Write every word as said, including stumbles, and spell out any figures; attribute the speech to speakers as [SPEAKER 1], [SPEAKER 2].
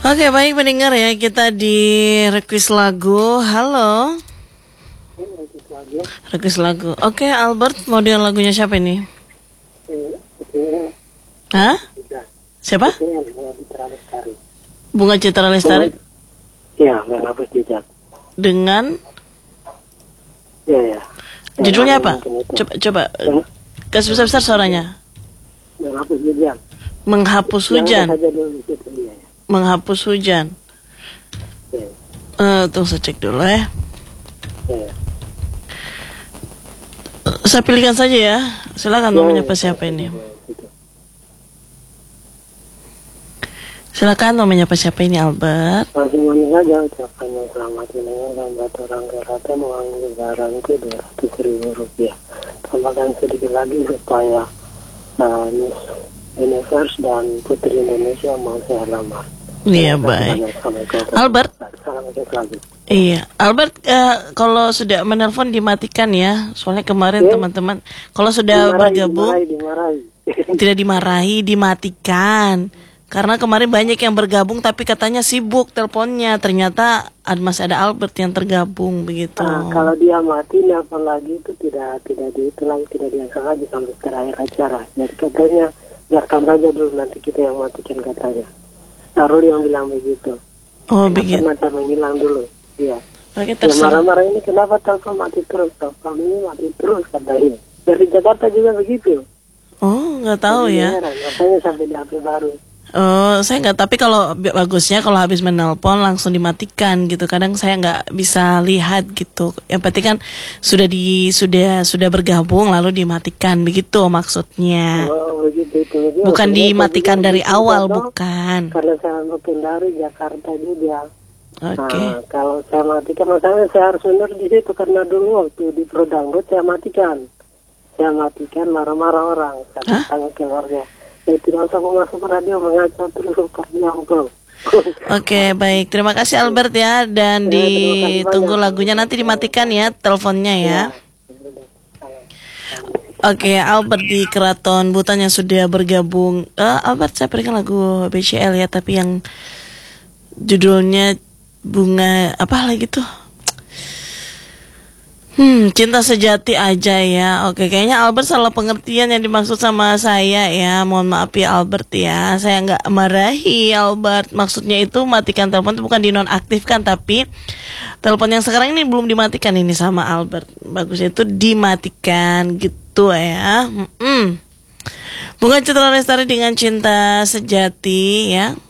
[SPEAKER 1] Oke, baik pendengar ya, kita di request lagu. Halo. Request lagu. Oke, Albert, mau dengan lagunya siapa ini? Hah? Siapa? Bunga Citra Lestari.
[SPEAKER 2] Iya, menghapus jejak.
[SPEAKER 1] Dengan
[SPEAKER 2] Iya, ya.
[SPEAKER 1] judulnya apa? Coba coba kasih besar-besar suaranya.
[SPEAKER 2] Menghapus jejak.
[SPEAKER 1] Menghapus hujan.
[SPEAKER 2] Jangan saja dulu situ dia, ya.
[SPEAKER 1] Menghapus hujan.
[SPEAKER 2] Iya.
[SPEAKER 1] Eh, tunggu saya cek dulu ya.
[SPEAKER 2] Iya.
[SPEAKER 1] Saya pilihkan saja ya. Silakan mau menyapa siapa ini. Silakan mau menyapa siapa ini, Albert.
[SPEAKER 2] Langsung saja ucapan yang selamat mendengarkan batu rangga rata mengambil barang itu dua ratus ribu rupiah. Tambahkan sedikit lagi supaya uh, Miss Universe dan Putri Indonesia mau saya lamar.
[SPEAKER 1] Iya, baik. Albert. Iya, Albert, uh, kalau sudah menelpon dimatikan ya. Soalnya kemarin yeah. teman-teman kalau sudah dimarahi, bergabung
[SPEAKER 2] dimarahi, dimarahi.
[SPEAKER 1] tidak dimarahi, dimatikan. Karena kemarin banyak yang bergabung tapi katanya sibuk teleponnya. Ternyata masih ada Albert yang tergabung begitu.
[SPEAKER 2] Nah, kalau dia mati, nelpon lagi itu tidak tidak dihitung lagi, tidak diangkat lagi sampai terakhir acara. Jadi katanya biarkan saja dulu, nanti kita yang matikan katanya. Taruh yang bilang begitu.
[SPEAKER 1] Oh begitu.
[SPEAKER 2] Macam menghilang dulu. Iya.
[SPEAKER 1] Oke,
[SPEAKER 2] ya, marah-marah ini kenapa telepon mati terus? Telepon ini mati terus katanya. Dari Jakarta juga begitu.
[SPEAKER 1] Oh, nggak tahu
[SPEAKER 2] jadi
[SPEAKER 1] ya.
[SPEAKER 2] Heran. Makanya sampai di H P baru.
[SPEAKER 1] Oh, saya nggak. Tapi kalau bagusnya kalau habis menelpon langsung dimatikan gitu. Kadang saya nggak bisa lihat gitu. Yang penting kan sudah di sudah sudah bergabung lalu dimatikan begitu maksudnya.
[SPEAKER 2] Oh, begitu itu.
[SPEAKER 1] Bukan dimatikan dari awal, bukan.
[SPEAKER 2] Karena saya mungkin dari Jakarta juga.
[SPEAKER 1] Oke. Okay.
[SPEAKER 2] Nah, kalau saya matikan, masalahnya saya harus mundur di situ karena dulu waktu di Prodangdut saya matikan. Saya matikan marah-marah orang, saya tanya keluarga. Saya tidak usah masuk radio mengacau terus supaya aku.
[SPEAKER 1] Oke, baik. Terima kasih Albert ya, dan ya, ditunggu lagunya nanti dimatikan ya teleponnya ya. Ya. Oke, Albert di Keraton Butan yang sudah bergabung. Uh, Albert, saya berikan lagu B C L ya, tapi yang judulnya bunga apa lagi tuh? Hmm, cinta sejati aja ya. Oke, kayaknya Albert salah pengertian yang dimaksud sama saya ya. Mohon maaf ya Albert ya. Saya nggak marahi Albert. Maksudnya itu matikan telepon itu bukan dinonaktifkan, tapi telepon yang sekarang ini belum dimatikan ini sama Albert. Bagusnya itu dimatikan gitu ya. Hmm. Bunga Citra Lestari dengan cinta sejati ya.